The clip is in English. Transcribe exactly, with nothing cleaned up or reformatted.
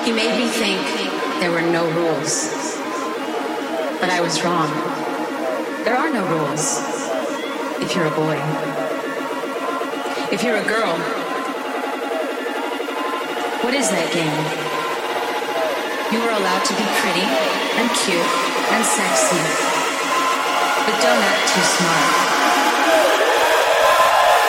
He made me think there were no rules. But I was wrong. There are no rules if you're a boy. If you're a girl, what is that game? You are allowed to be pretty and cute and sexy, but don't act too smart.